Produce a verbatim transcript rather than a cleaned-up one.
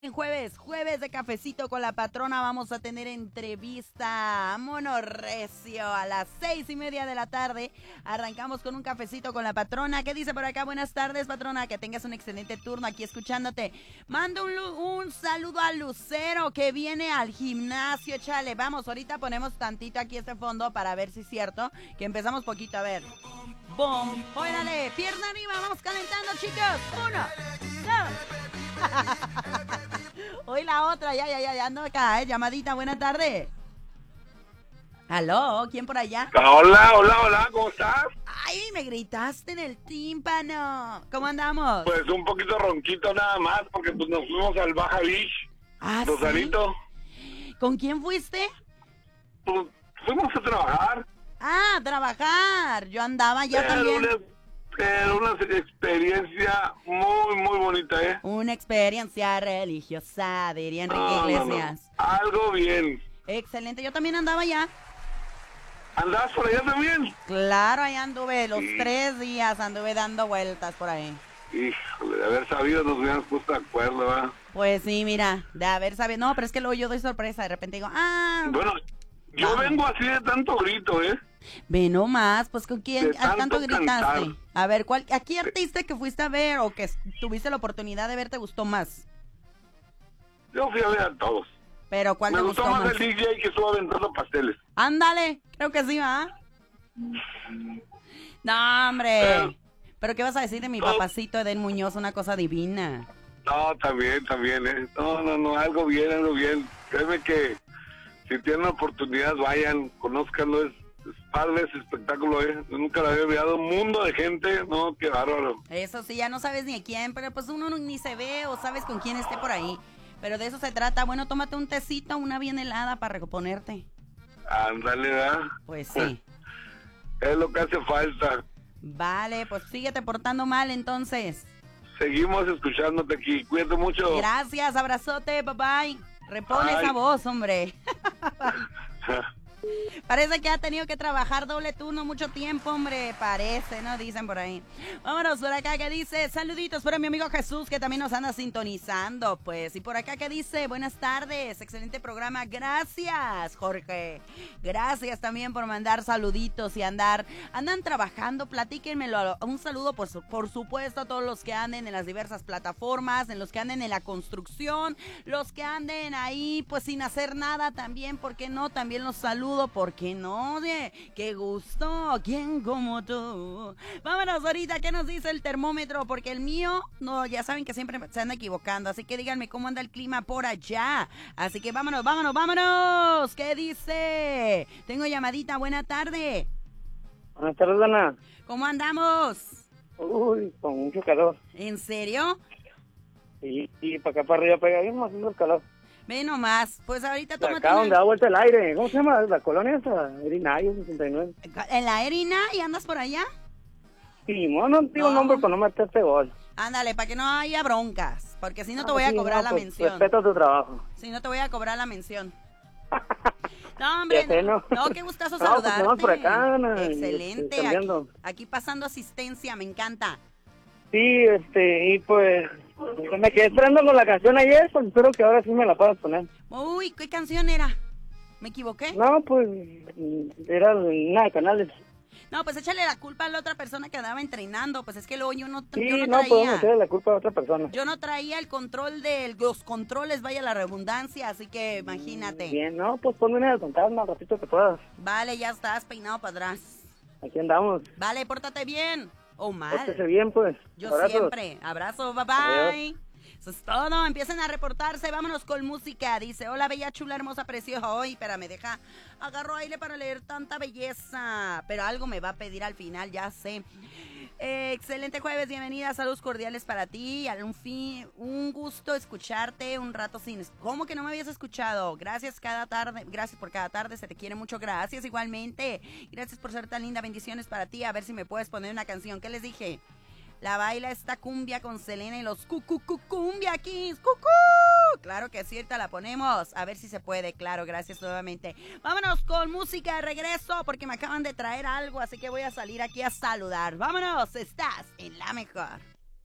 En jueves, jueves de cafecito con la patrona, vamos a tener entrevista monorrecio a las seis y media de la tarde. Arrancamos con un cafecito con la patrona. ¿Qué dice por acá? Buenas tardes, patrona, que tengas un excelente turno aquí escuchándote. Manda un, un saludo a Lucero que viene al gimnasio, chale. Vamos, ahorita ponemos tantito aquí este fondo para ver si es cierto que empezamos poquito, a ver. ¡Bom! ¡Órale! Pierna arriba, vamos calentando, chicos. Uno, dos. Hoy la otra, ya, ya, ya, ya ando acá, ¿eh? Llamadita, buena tarde. ¿Aló? ¿Quién por allá? Hola, hola, hola, ¿cómo estás? Ay, me gritaste en el tímpano. ¿Cómo andamos? Pues un poquito ronquito nada más, porque pues nos fuimos al Baja Beach. ¿Ah, Rosarito. sí? ¿Con quién fuiste? Pues fuimos a trabajar. Ah, a trabajar. Yo andaba ya Era también. Una, era una experiencia muy, muy bonita, ¿eh? Una experiencia religiosa, diría Enrique No, no, no. Iglesias. Algo bien. Excelente, yo también andaba ya. ¿Andás por allá también? Claro, ahí anduve, los Sí. tres días anduve dando vueltas por ahí. Híjole, de haber sabido nos hubiéramos puesto de acuerdo, ¿verdad? Pues sí, mira, de haber sabido. No, pero es que luego yo doy sorpresa, de repente digo, ah, Bueno, yo Vamos. vengo así de tanto grito, ¿eh? ve nomás, pues con quién, De ¿a tanto tanto gritaste? cantar. A ver, ¿cuál, ¿a qué artista que fuiste a ver o que tuviste la oportunidad de ver te gustó más? Yo fui a ver a todos. Pero ¿cuál Me te gustó gustó más más? el D J que estuvo aventando pasteles. Ándale, creo que sí, ¿va? No, hombre. Pero- ¿Pero qué vas a decir de mi No. papacito Eden Muñoz? Una cosa divina. No, también, también, ¿eh? No, no, no, algo bien, algo bien. Créeme que si tienen oportunidad, vayan, conózcanlo, es, es padre ese espectáculo, ¿eh? Yo nunca lo había mirado, un mundo de gente, no, qué bárbaro. Eso sí, ya no sabes ni a quién, pero pues uno no- ni se ve o sabes con quién esté por ahí. Pero de eso se trata. Bueno, tómate un tecito, una bien helada para reponerte. Ándale, ¿verdad? Pues sí. Es lo que hace falta. Vale, pues síguete portando mal entonces. Seguimos escuchándote aquí, cuídate mucho. Gracias, abrazote, bye bye. Repone Ay. esa voz, hombre. Parece que ha tenido que trabajar doble turno mucho tiempo, hombre. Parece, ¿no? Dicen por ahí. Vámonos por acá que dice, saluditos para mi amigo Jesús que también nos anda sintonizando, pues. Y por acá que dice, buenas tardes, excelente programa. Gracias, Jorge. Gracias también por mandar saluditos y andar, andan trabajando, platíquenmelo. Un saludo, por, su- por supuesto, a todos los que anden en las diversas plataformas, en los que anden en la construcción, los que anden ahí, pues sin hacer nada también, ¿por qué no? También los saludo, ¿por qué no? Oye, qué gusto, ¿quién como tú? Vámonos ahorita, ¿qué nos dice el termómetro? Porque el mío, no, ya saben que siempre se anda equivocando, así que díganme cómo anda el clima por allá. Así que vámonos, vámonos, vámonos. ¿Qué dice? Tengo llamadita, buena tarde. Buenas tardes, Dana. ¿Cómo andamos? Uy, con mucho calor. ¿En serio? Y, y para acá para arriba pega bien haciendo el calor. Ve nomás, pues ahorita De tómate acá una- donde da vuelta el aire. ¿Cómo se llama la colonia esa? Erinayo sesenta y nueve. en la Erina y andas por allá. Simón, no digo No. nombre para no meterte gol. Ándale, para que no haya broncas, porque si no te Ah, voy a sí, cobrar no, la pues, mención. Respeta tu trabajo. Si no te voy a cobrar la mención. No, hombre, Ya sé, no, ¿no? no, qué gustazo No, pues, saludarte. andamos por acá, Ana, y, Excelente, este, aquí, cambiando. aquí pasando asistencia, me encanta. Sí, este, y pues me quedé esperando con la canción ayer, pues espero que ahora sí me la puedas poner. Uy, ¿qué canción era? ¿Me equivoqué? No, pues era una de canales. No, pues échale la culpa a la otra persona que andaba entrenando, pues es que luego yo no, Sí, yo no no podemos traía. echarle la culpa a otra persona. Yo no traía el control de los controles, vaya la redundancia, así que imagínate. Bien, no, pues ponme una de fantasma, ratito que puedas. Vale, ya estás peinado para atrás. Aquí andamos. Vale, pórtate bien. O mal. Pórtese bien, pues. Yo Abrazos. siempre. Abrazo, bye bye. Adiós. Eso es todo. Empiecen a reportarse. Vámonos con música. Dice, hola, bella, chula, hermosa, preciosa. Hoy, espérame, deja. Agarro aire para leer tanta belleza. Pero algo me va a pedir al final, ya sé. Eh, excelente jueves, bienvenida, saludos cordiales para ti. Un fin, un gusto escucharte un rato sin. ¿Cómo que no me habías escuchado? Gracias cada tarde, gracias por cada tarde, se te quiere mucho, gracias igualmente. Gracias por ser tan linda, bendiciones para ti. A ver si me puedes poner una canción. ¿Qué les dije? La baila esta cumbia con Selena y los cu, cu, cu, cumbia kings. Cucú. Claro que sí, ahorita la ponemos. A ver si se puede, claro, gracias nuevamente. Vámonos con música de regreso porque me acaban de traer algo, así que voy a salir aquí a saludar. Vámonos, estás en la mejor.